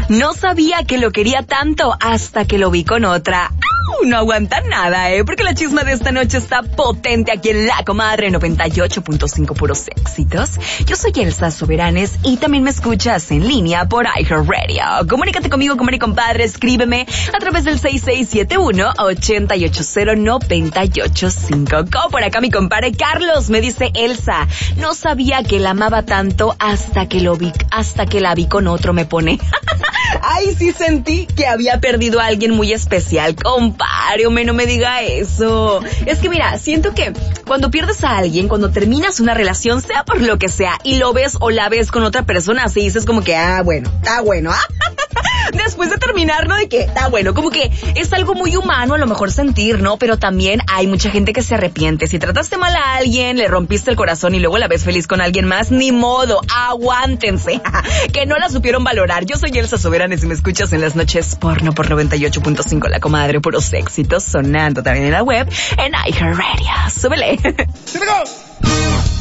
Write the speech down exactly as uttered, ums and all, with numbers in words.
No sabía que lo quería tanto hasta que lo vi con otra. No aguanta nada, ¿eh? Porque la chisma de esta noche está potente aquí en La Comadre noventa y ocho punto cinco puros éxitos. Yo soy Elsa Soberanes y también me escuchas en línea por iHeartRadio. Comunícate conmigo, comadre y compadre, escríbeme a través del seis seis siete uno, ocho ocho cero, nueve ocho cinco. Por acá mi compadre Carlos me dice: Elsa, no sabía que la amaba tanto hasta que lo vi, hasta que la vi con otro, me pone. Ay, sí sentí que había perdido a alguien muy especial, compadre, hombre, no me diga eso. Es que mira, siento que cuando pierdes a alguien, cuando terminas una relación, sea por lo que sea, y lo ves o la ves con otra persona, así dices como que, ah, bueno, está bueno, ah. Después de terminar, ¿no? De que está bueno, como que es algo muy humano a lo mejor sentir, ¿no? Pero también hay mucha gente que se arrepiente. Si trataste mal a alguien, le rompiste el corazón y luego la ves feliz con alguien más, ni modo, aguántense, que no la supieron valorar. Yo soy Elsa Soberanes y me escuchas en las noches porno por noventa y ocho punto cinco, La Comadre, puros éxitos, sonando también en la web, en iHeartRadio. Súbele.